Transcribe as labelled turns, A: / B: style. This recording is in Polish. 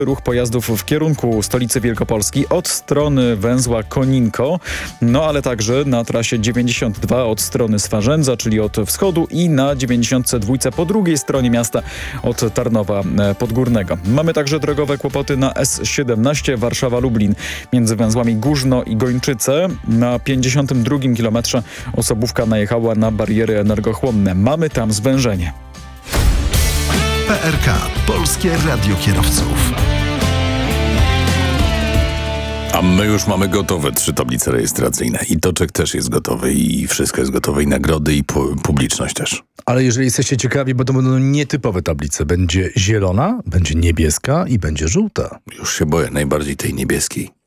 A: ruch pojazdów w kierunku stolicy Wielkopolski od strony węzła Koninko, no ale także na trasie 92 od strony Swarzędza, czyli od wschodu i na 92 po drugiej stronie miasta od Tarnowa Podgórnego. Mamy także drogowe kłopoty na S17 Warszawa-Lublin między węzłami Górzno i Gończyce. Na 52 kilometrze osobówka najechała na bariery energochłonne. Mamy tam zwężenie.
B: PRK. Polskie Radio Kierowców.
C: A my już mamy gotowe 3 tablice rejestracyjne. I toczek też jest gotowy i wszystko jest gotowe. I nagrody, i publiczność też.
D: Ale jeżeli jesteście ciekawi, bo to będą nietypowe tablice. Będzie zielona, będzie niebieska i będzie żółta.
C: Już się boję najbardziej tej niebieskiej.